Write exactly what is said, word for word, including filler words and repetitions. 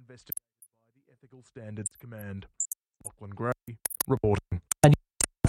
investigated by the Ethical Standards Command. Lachlan Gray reporting.